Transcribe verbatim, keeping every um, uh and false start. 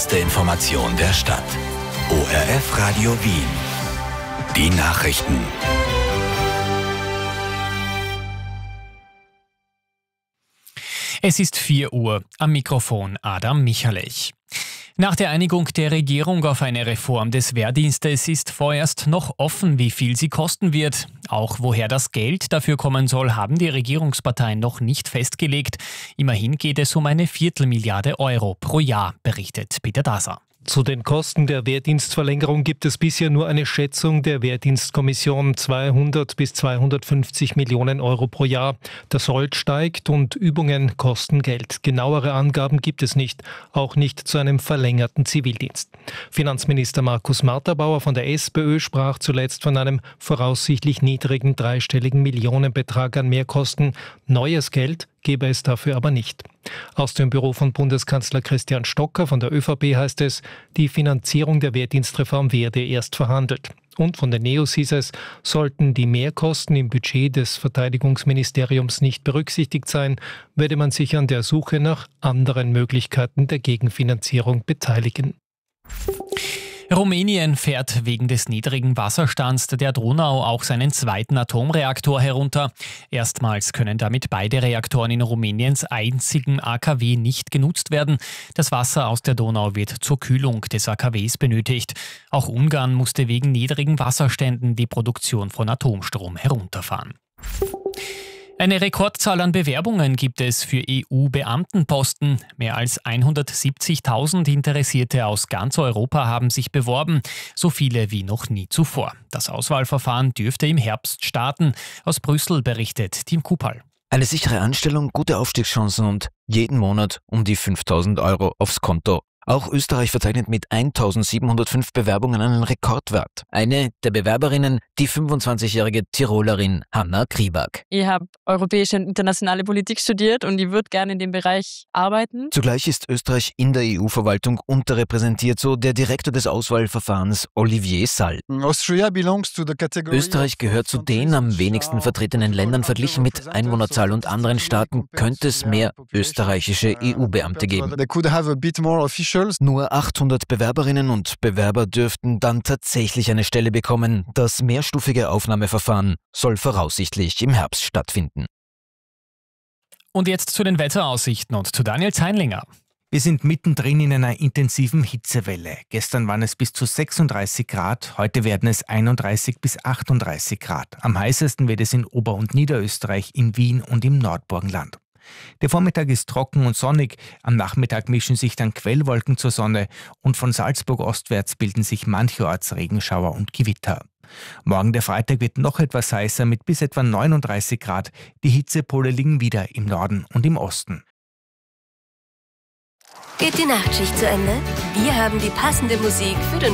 erste Information der Stadt. O R F Radio Wien. Die Nachrichten. Es ist vier Uhr. Am Mikrofon Adam Michalech. Nach der Einigung der Regierung auf eine Reform des Wehrdienstes ist vorerst noch offen, wie viel sie kosten wird. Auch woher das Geld dafür kommen soll, haben die Regierungsparteien noch nicht festgelegt. Immerhin geht es um eine Viertelmilliarde Euro pro Jahr, berichtet Peter Daser. Zu den Kosten der Wehrdienstverlängerung gibt es bisher nur eine Schätzung der Wehrdienstkommission, zweihundert bis zweihundertfünfzig Millionen Euro pro Jahr. Der Sold steigt und Übungen kosten Geld. Genauere Angaben gibt es nicht, auch nicht zu einem verlängerten Zivildienst. Finanzminister Markus Marterbauer von der SPÖ sprach zuletzt von einem voraussichtlich niedrigen dreistelligen Millionenbetrag an Mehrkosten. Neues Geld gebe es dafür aber nicht. Aus dem Büro von Bundeskanzler Christian Stocker von der ÖVP heißt es, die Finanzierung der Wehrdienstreform werde erst verhandelt. Und von den Neos hieß es, sollten die Mehrkosten im Budget des Verteidigungsministeriums nicht berücksichtigt sein, werde man sich an der Suche nach anderen Möglichkeiten der Gegenfinanzierung beteiligen. Rumänien fährt wegen des niedrigen Wasserstands der Donau auch seinen zweiten Atomreaktor herunter. Erstmals können damit beide Reaktoren in Rumäniens einzigen A K W nicht genutzt werden. Das Wasser aus der Donau wird zur Kühlung des A K Ws benötigt. Auch Ungarn musste wegen niedrigen Wasserständen die Produktion von Atomstrom herunterfahren. Eine Rekordzahl an Bewerbungen gibt es für E U-Beamtenposten. Mehr als hundertsiebzigtausend Interessierte aus ganz Europa haben sich beworben, so viele wie noch nie zuvor. Das Auswahlverfahren dürfte im Herbst starten. Aus Brüssel berichtet Tim Kupal. Eine sichere Anstellung, gute Aufstiegschancen und jeden Monat um die fünftausend Euro aufs Konto. Auch Österreich verzeichnet mit eintausendsiebenhundertfünf Bewerbungen einen Rekordwert. Eine der Bewerberinnen, die fünfundzwanzigjährige Tirolerin Hanna Kribak. Ich habe europäische und internationale Politik studiert und ich würde gerne in dem Bereich arbeiten. Zugleich ist Österreich in der E U-Verwaltung unterrepräsentiert, so der Direktor des Auswahlverfahrens Olivier Sall. Österreich gehört zu den am wenigsten vertretenen Ländern. Verglichen mit Einwohnerzahl und anderen Staaten könnte es mehr österreichische E U-Beamte geben. Nur achthundert Bewerberinnen und Bewerber dürften dann tatsächlich eine Stelle bekommen. Das mehrstufige Aufnahmeverfahren soll voraussichtlich im Herbst stattfinden. Und jetzt zu den Wetteraussichten und zu Daniel Zeinlinger. Wir sind mittendrin in einer intensiven Hitzewelle. Gestern waren es bis zu sechsunddreißig Grad, heute werden es einunddreißig bis achtunddreißig Grad. Am heißesten wird es in Ober- und Niederösterreich, in Wien und im Nordburgenland. Der Vormittag ist trocken und sonnig, am Nachmittag mischen sich dann Quellwolken zur Sonne und von Salzburg ostwärts bilden sich mancherorts Regenschauer und Gewitter. Morgen der Freitag wird noch etwas heißer mit bis etwa neununddreißig Grad. Die Hitzepole liegen wieder im Norden und im Osten. Geht die Nachtschicht zu Ende? Wir haben die passende Musik für den